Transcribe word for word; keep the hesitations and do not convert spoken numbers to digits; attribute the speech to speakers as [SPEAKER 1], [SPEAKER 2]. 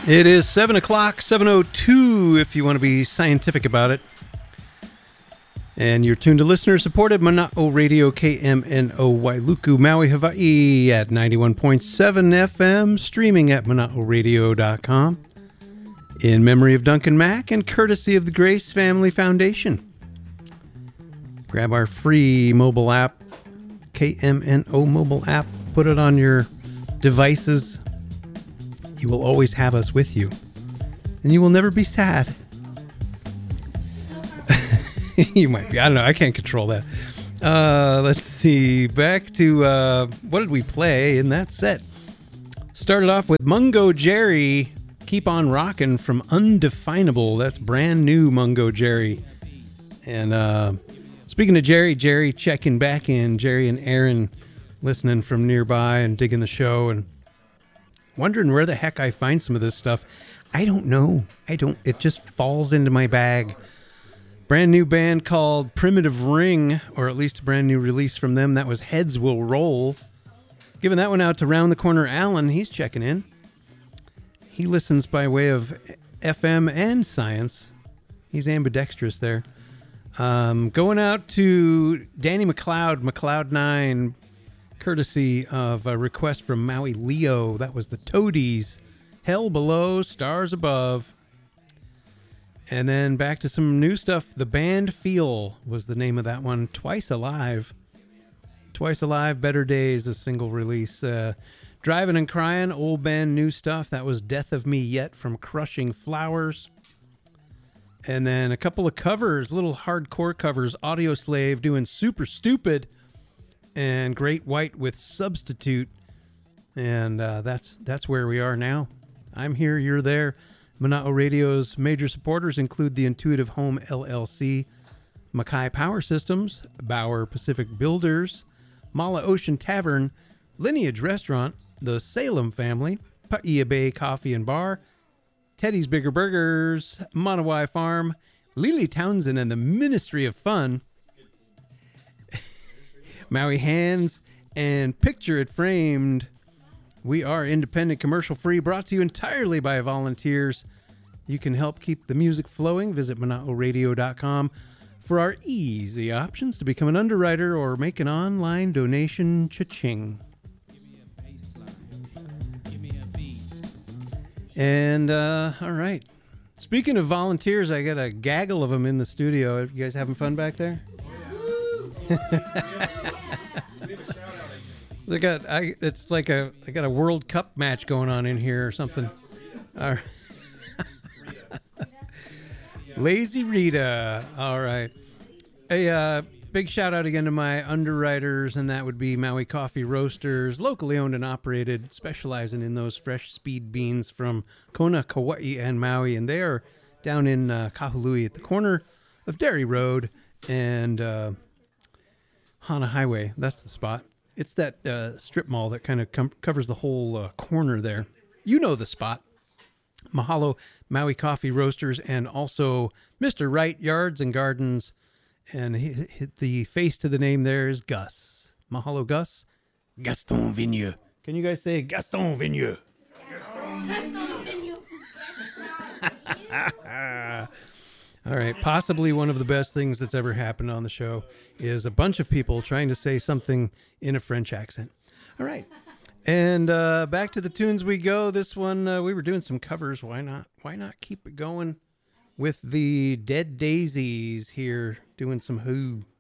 [SPEAKER 1] It is seven o'clock, seven oh two if you want to be scientific about it. And you're tuned to listener-supported Mana'o Radio, K M N O Wailuku, Maui, Hawaii at ninety-one point seven F M, streaming at mana'o radio dot com. In memory of Duncan Mack and courtesy of the Grace Family Foundation. Grab our free mobile app, K M N O mobile app, put it on your devices. You will always have us with you. And you will never be sad. You might be. I don't know. I can't control that. Uh, let's see. Back to uh, what did we play in that set? Started off with Mungo Jerry, Keep on Rockin' from Undefinable. That's brand new Mungo Jerry. And uh, speaking of Jerry, Jerry checking back in. Jerry and Aaron listening from nearby and digging the show and wondering where the heck I find some of this stuff. I don't know. I don't. It just falls into my bag. Brand new band called Primitive Ring, or at least a brand new release from them. That was Heads Will Roll. Giving that one out to Round the Corner Alan. He's checking in. He listens by way of F M and science. He's ambidextrous there. Um, going out to Danny McLeod, McLeod nine, courtesy of a request from Maui Leo. That was the Toadies. Hell Below, Stars Above. And then back to some new stuff. The Band Feel was the name of that one. Twice Alive. Twice Alive, Better Days, a single release. Uh, Driving and Crying, old band, new stuff. That was Death of Me Yet from Crushing Flowers. And then a couple of covers, little hardcore covers. Audio Slave doing Super Stupid. And Great White with Substitute. And uh, that's that's where we are now. I'm here, you're there. Mana'o Radio's major supporters include the Intuitive Home L L C, Mackay Power Systems, Bauer Pacific Builders, Mala Ocean Tavern, Lineage Restaurant, the Salem Family, Paia Bay Coffee and Bar, Teddy's Bigger Burgers, Monowai Farm, Lily Townsend and the Ministry of Fun, Maui Hands, and Picture It Framed. We are independent, commercial-free, brought to you entirely by volunteers. You can help keep the music flowing. Visit mana'o radio dot com for our easy options to become an underwriter or make an online donation. Cha-ching.
[SPEAKER 2] Give me a bass line. Give me a beat.
[SPEAKER 1] And, uh, all right. Speaking of volunteers, I got a gaggle of them in the studio. You guys having fun back there? I got, I, it's like a, I got a World Cup match going on in here or something. All right. Lazy Rita. All right. A uh, big shout out again to my underwriters, and that would be Maui Coffee Roasters, locally owned and operated, specializing in those fresh speed beans from Kona, Kauai, and Maui. And they are down in uh, Kahului at the corner of Dairy Road and uh, Hana Highway. That's the spot. It's that uh, strip mall that kind of com- covers the whole uh, corner there. You know the spot. Mahalo, Maui Coffee Roasters, and also Mister Wright Yards and Gardens. And he, he, the face to the name there is Gus. Mahalo, Gus. Gaston Vigneault. Can you guys say Gaston Vigneault? Gaston Vigneault. All right. Possibly one of the best things that's ever happened on the show is a bunch of people trying to say something in a French accent. All right. And uh, back to the tunes we go. This one, uh, we were doing some covers. Why not? Why not keep it going with the Dead Daisies here doing some Who?